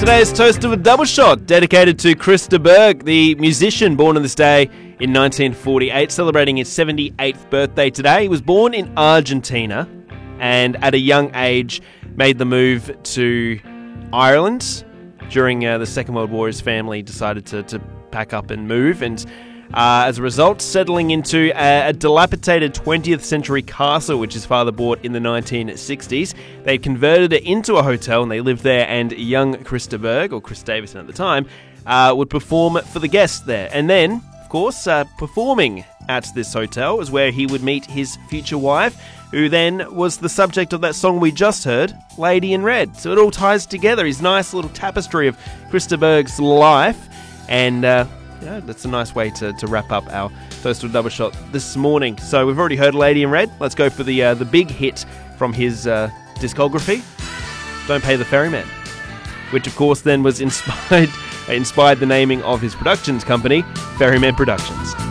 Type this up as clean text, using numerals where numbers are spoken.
Today's toast of a double shot dedicated to Chris de Burgh, the musician born on this day in 1948, celebrating his 78th birthday today. He was born in Argentina and at a young age made the move to Ireland. During the Second World War, his family decided to pack up and move, and as a result, settling into a dilapidated 20th century castle which his father bought in the 1960s. They converted it into a hotel and they lived there, and young Chris de Burgh, or Chris Davison at the time, would perform for the guests there. And then, of course, performing at this hotel is where he would meet his future wife, who then was the subject of that song we just heard, Lady in Red. So it all ties together, his nice little tapestry of Chris de Burgh's life, and that's a nice way to wrap up our Toast to a Double Shot this morning. So we've already heard Lady in Red. Let's go for the big hit from his discography, Don't Pay the Ferryman, which of course then was inspired the naming of his productions company, Ferryman Productions.